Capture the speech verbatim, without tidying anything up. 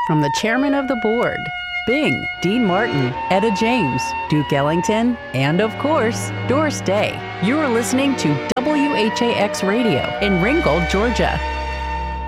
From the chairman of the board, Bing, Dean Martin, Etta James, Duke Ellington, and of course, Doris Day, you are listening to W H A X Radio in Ringgold, Georgia.